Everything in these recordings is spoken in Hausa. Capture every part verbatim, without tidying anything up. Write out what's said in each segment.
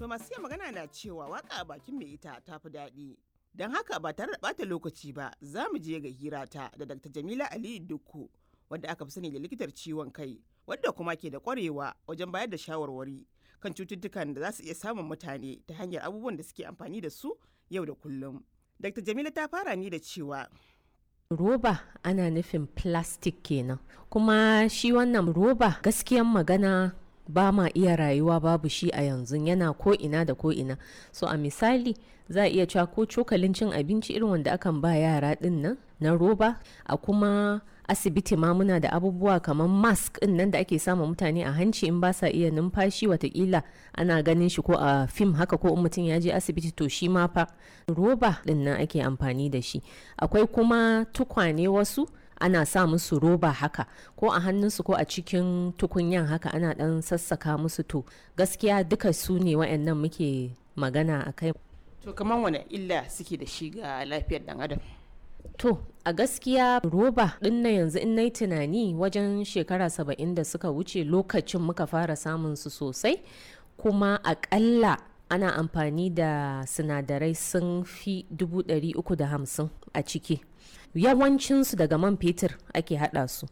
To masu iya magana na cewa waka a bakin mai ita ta fi daɗi. Don haka ba tare da ɓata lokaci ba za mu je ga hirata da Dakta Jamila Aliyu Dukku wadda aka fi sani da likitar ciwon kai wadda kuma ke da ƙwarewa wajen bayar da shawarwari kan cututtukan da za su iya samun mutane ta hanyar abubuwan da suke amfani da su yau da kullum. Dakta Jamila ta fara ni da cewa roba ana nufin plastic kenan, kuma shi wannan roba gaskiyan magana ba ma iya rayuwa babu shi a yanzu, yana ko ina da ko ina. So a misali za a iya cewa ko cokalin cin abinci irin wanda akan ba yara din nan na roba, a kuma asibiti ma muna da abubuwa kamar mask din nan da ake sama mutane a hanci in ba sa iya numfashi, watakila ana ganin shi ko a fim haka, ko in mutum ya je asibiti to shi ma fa roba din nan ake amfani da shi. Akwai kuma tukwane wasu ana sa musu roba haka, ko a hannunsu ko a cikin tukunyan haka ana dan sassaka musu. To gaskiya duka su ne waɗannan muke magana a kai. to kamar wani illa suke da shi ga lafiyar dan adam? To a gaskiya roba din nan yanzu in nayi tunani wajen shekara saba'in da suka wuce lokacin muka fara samun su sosai, kuma akalla ana amfani da sinadarai sun fi dubu ɗari uku da hamsin a ciki. Yawancinsu daga man fetur ake hada su,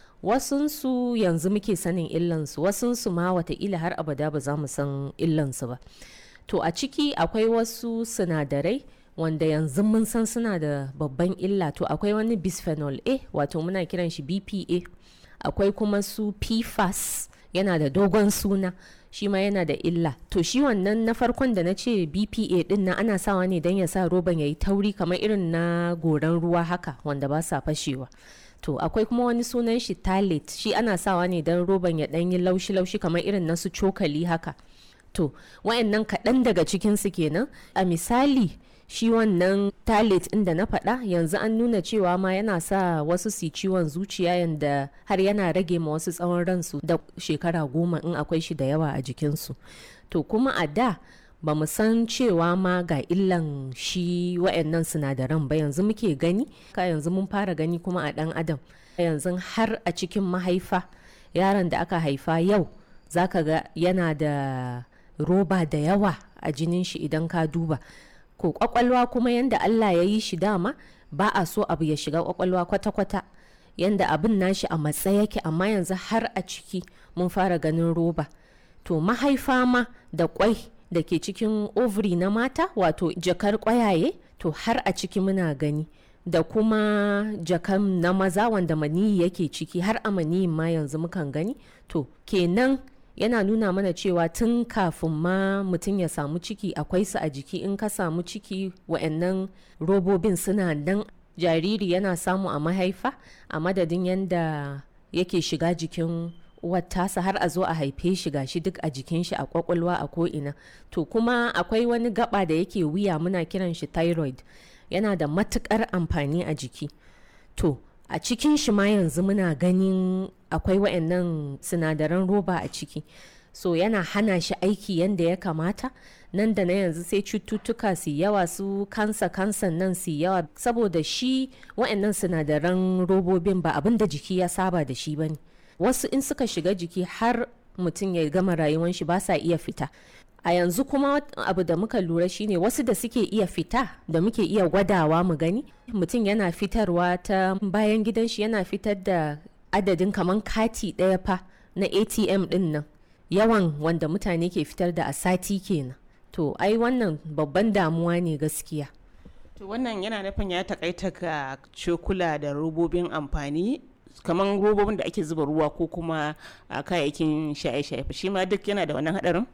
wasunsu yanzu muke sanin illansu, wasunsu ma wataƙila har abada ba za mu san illansu ba. To a ciki akwai wasu sinadarai wanda yanzu mun san suna da babban illa. To akwai wani bisphenol A, wato muna kiran shi B P A, akwai kuma su P F A S, yana da dogon suna, shi ma yana da illa. To shi wannan na farkon da na ce B P A din nan ana sawa ne don ya sa roban ya yi tauri kamar irin na goran ruwa haka wanda ba sa fashewa. To akwai kuma wani sunan shi Talate, shi ana sawa ne don roban ya ɗan yi laushi-laushi kamar irin na su cokali haka. To wayannan kaɗan daga cikinsu kenan. A misali shi wannan Talate ɗin da na faɗa yanzu an nuna cewa ma yana sa wasu su ciwon zuciya, yanda har yana rage ma wasu tsawon ransu da shekara goma in akwai shi da yawa a jikinsu. To kuma a da ba mu san cewa ma ga illan shi wayannan sinadaran ba, yanzu muke gani, ka yanzu mun fara gani kuma a ɗan adam. Yanzu har a cikin mahaifa yaron da aka haifa yau zaka ga yana da roba da yawa a jinin shi idan ka duba. Ko kwakwalwa kuma yanda Allah ya yi shi dama ba a so abu ya shiga kwakwalwa kwata-kwata, yanda abin nashi a matsa yake, amma yanzu har a ciki mun fara ganin roba. To mahaifa ma da kwai da ke cikin ovary na mata, wato jakar kwayaye, to har a ciki muna gani, da kuma jakan na maza wanda maniyi yake ciki, har a maniyin ma yanzu mukan gani. To kenan yana nuna mana cewa tun kafin ma mutum ya samu ciki akwai su a jiki. In ka samu ciki wa'annan robobin suna nan, jariri yana samu a mahaifa a madadin yanda yake shiga jikin uwar tasa har a zo a haife shi gashi duk a jikin shi, a kwakwalwa, a ko'ina. To kuma akwai wani gaba da yake wuya muna kiran shi thyroid, yana da matukar amfani a jiki. To a cikin shi ma yanzu muna ganin akwai wayannan sinadaran roba a ciki, so yana hana shi aiki yanda ya kamata. Nan da na yanzu sai cututtuka su yawa, su kansa kansan nan su yawa, saboda shi wayannan sinadaran robobin ba abin da jiki ya saba da shi bane. Wasu in suka shiga jiki har mutum ya gama rayuwar shi ba sa iya fita. A yanzu kuma abu da muka lura shine wasu da suke iya fita, da muke iya gwadawa mu gani, mutum yana fitarwa ta bayan gidan shi, yana fitar da adadin kaman kati ɗaya fa na A T M ɗin nan, yawan wanda mutane ke fitar da a sati kenan. To ai wannan babban damuwa ne gaskiya. To wannan yana nufin ya takaita ga cokula da robobin amfani, kamar robobin da ake zuba ruwa ko kuma a kayayyakin shaye-shaye, shi ma duk yana da wannan hadarin?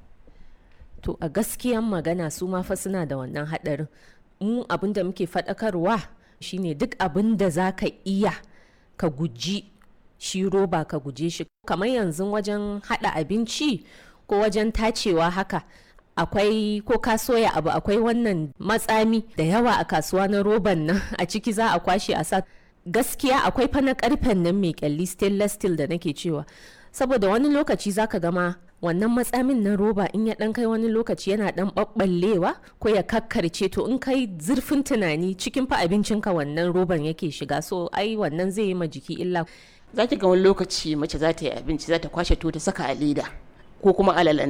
To a gaskiyan magana su ma fa suna da wannan hadarin. Mu abin da muke faɗakarwa shine duk abin da za ka iya ka guji shi roba, ka guje shi. Kamar yanzu wajen haɗa abinci ko wajen tacewa haka, akwai ko ka soya abu akwai wannan matsami da yawa a kasuwa na roban nan, a ciki za a kwashe a sa. Gaskiya akwai fa na karfen nan mai kyalli, stainless steel da nake cewa, saboda wani lokaci zaka gama wannan matsamin na roba in ya dan kai wani lokaci yana dan babballewa ko ya kakkarce. To in kai zurfin tunani cikin fa abincinka wannan roban yake shiga, so ai wannan zai yi ma jiki illa. Za ki ga wani lokaci mace za ta yi abinci, za ta kwashe to ta saka a leda ko kuma alala